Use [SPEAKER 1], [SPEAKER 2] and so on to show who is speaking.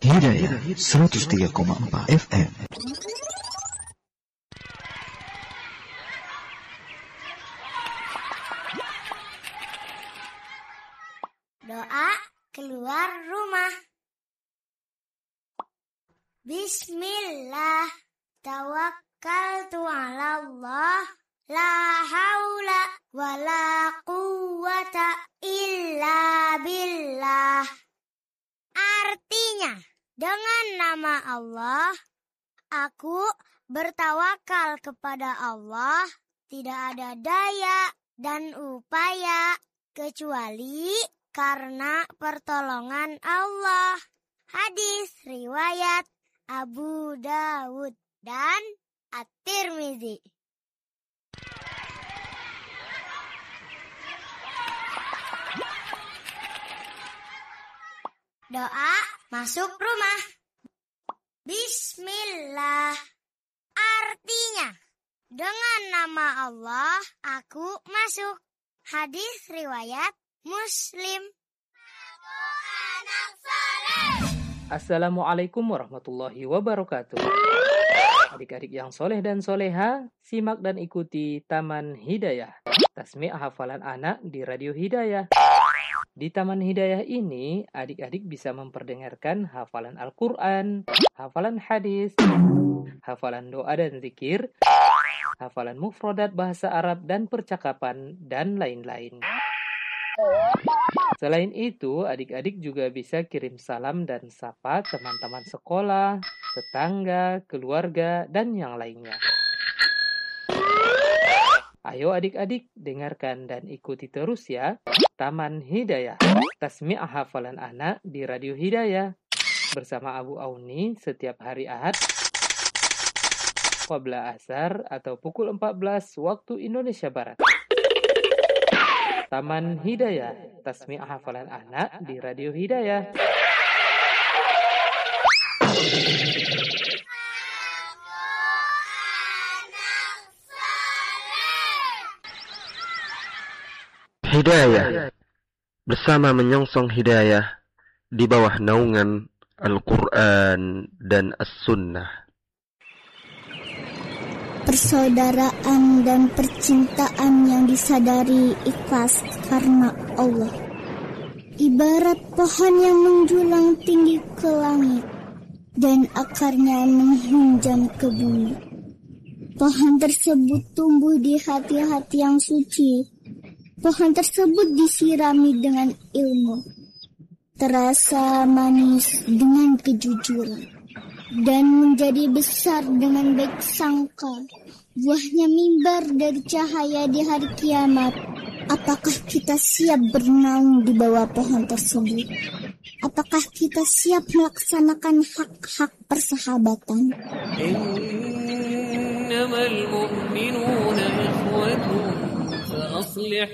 [SPEAKER 1] Hidayah 103,4 FM.
[SPEAKER 2] Doa keluar rumah. Bismillah, tawakkaltu 'ala Allah, la haula wala quwwata illa billah. Artinya, dengan nama Allah, aku bertawakal kepada Allah, tidak ada daya dan upaya kecuali karena pertolongan Allah. Hadis riwayat Abu Dawud dan At-Tirmizi. Doa masuk rumah. Bismillah. Artinya, dengan nama Allah, aku masuk. Hadis riwayat Muslim. Aku anak saleh.
[SPEAKER 3] Assalamualaikum warahmatullahi wabarakatuh. Adik-adik yang soleh dan soleha, simak dan ikuti Taman Hidayah, tasmi' hafalan anak di Radio Hidayah. Di Taman Hidayah ini, adik-adik bisa memperdengarkan hafalan Al-Quran, hafalan hadis, hafalan doa dan zikir, hafalan mufradat bahasa Arab dan percakapan, dan lain-lain. Selain itu, adik-adik juga bisa kirim salam dan sapa teman-teman sekolah, tetangga, keluarga, dan yang lainnya. Ayo adik-adik, dengarkan dan ikuti terus ya. Taman Hidayah, tasmi' hafalan anak di Radio Hidayah. Bersama Abu Auni setiap hari Ahad, qabla asar atau pukul 14 waktu Indonesia Barat. Taman Hidayah, tasmi' hafalan anak di Radio Hidayah.
[SPEAKER 4] Hidayah, bersama menyongsong hidayah di bawah naungan Al-Quran dan As-Sunnah.
[SPEAKER 5] Persaudaraan dan percintaan yang disadari ikhlas karena Allah. Ibarat pohon yang menjulang tinggi ke langit dan akarnya menghunjam ke bumi. Pohon tersebut tumbuh di hati-hati yang suci. Pohon tersebut disirami dengan ilmu, terasa manis dengan kejujuran, dan menjadi besar dengan baik sangka. Buahnya mimbar dari cahaya di hari kiamat. Apakah kita siap bernaung di bawah pohon tersebut? Apakah kita siap melaksanakan hak-hak persahabatan?
[SPEAKER 6] Innamal mu'minuna ikhwatun fa aslih